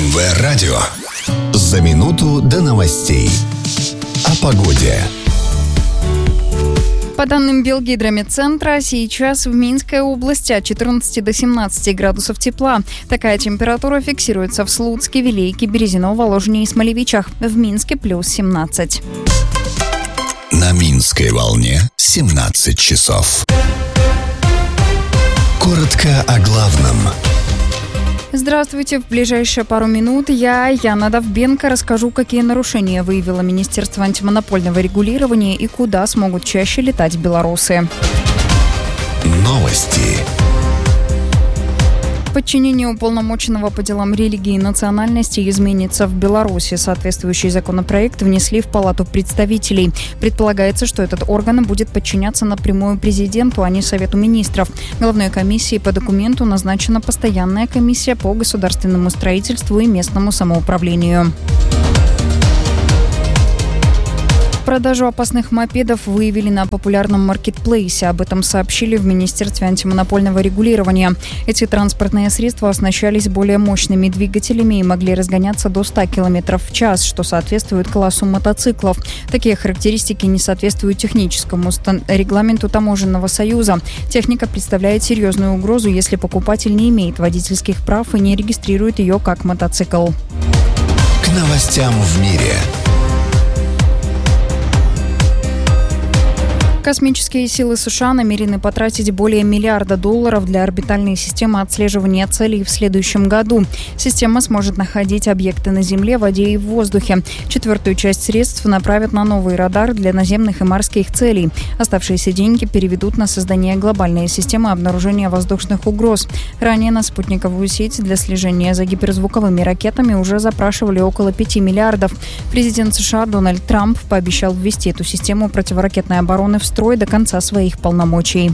МВ Радио. За минуту до новостей. О погоде. По данным Белгидромедцентра, сейчас в Минской области от 14 до 17 градусов тепла. Такая температура фиксируется в Слуцке, Вилейке, Березино, Воложине и Смолевичах. В Минске плюс 17. На Минской волне 17 часов. Коротко о главном. Здравствуйте. В ближайшие пару минут я, Яна Довбенко, расскажу, какие нарушения выявило Министерство антимонопольного регулирования и куда смогут чаще летать белорусы. Новости. Подчинение уполномоченного по делам религии и национальности изменится в Беларуси. Соответствующий законопроект внесли в Палату представителей. Предполагается, что этот орган будет подчиняться напрямую президенту, а не Совету министров. Главной комиссией по документу назначена постоянная комиссия по государственному строительству и местному самоуправлению. Продажу опасных мопедов выявили на популярном маркетплейсе. Об этом сообщили в Министерстве антимонопольного регулирования. Эти транспортные средства оснащались более мощными двигателями и могли разгоняться до 100 км в час, что соответствует классу мотоциклов. Такие характеристики не соответствуют техническому регламенту Таможенного союза. Техника представляет серьезную угрозу, если покупатель не имеет водительских прав и не регистрирует ее как мотоцикл. К новостям в мире. Космические силы США намерены потратить более $1 миллиарда для орбитальной системы отслеживания целей в следующем году. Система сможет находить объекты на Земле, воде и в воздухе. Четвертую часть средств направят на новый радар для наземных и морских целей. Оставшиеся деньги переведут на создание глобальной системы обнаружения воздушных угроз. Ранее на спутниковую сеть для слежения за гиперзвуковыми ракетами уже запрашивали около $5 миллиардов. Президент США Дональд Трамп пообещал ввести эту систему противоракетной обороны в строй до конца своих полномочий.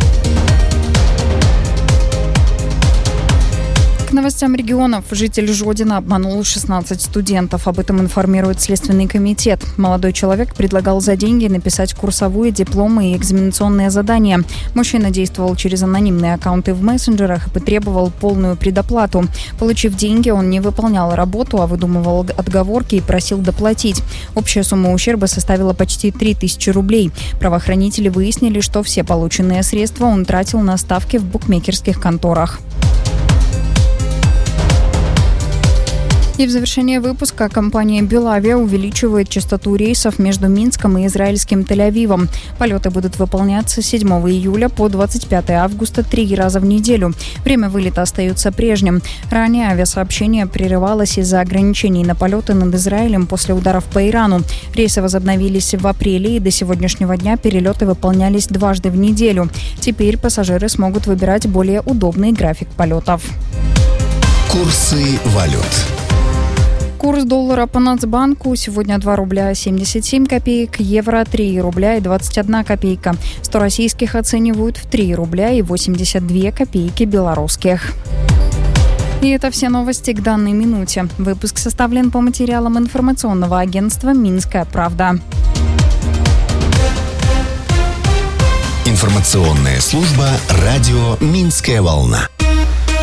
К новостям регионов. Житель Жодина обманул 16 студентов. Об этом информирует Следственный комитет. Молодой человек предлагал за деньги написать курсовые, дипломы и экзаменационные задания. Мужчина действовал через анонимные аккаунты в мессенджерах и потребовал полную предоплату. Получив деньги, он не выполнял работу, а выдумывал отговорки и просил доплатить. Общая сумма ущерба составила почти 3000 рублей. Правоохранители выяснили, что все полученные средства он тратил на ставки в букмекерских конторах. И в завершение выпуска компания «Белавия» увеличивает частоту рейсов между Минском и израильским Тель-Авивом. Полеты будут выполняться с 7 июля по 25 августа 3 раза в неделю. Время вылета остается прежним. Ранее авиасообщение прерывалось из-за ограничений на полеты над Израилем после ударов по Ирану. Рейсы возобновились в апреле, и до сегодняшнего дня перелеты выполнялись дважды в неделю. Теперь пассажиры смогут выбирать более удобный график полетов. Курсы валют. Курс доллара по Нацбанку сегодня 2 рубля 77 копеек, евро 3 рубля и 21 копейка. 100 российских оценивают в 3 рубля и 82 копейки белорусских. И это все новости к данной минуте. Выпуск составлен по материалам информационного агентства «Минская правда». Информационная служба радио «Минская волна».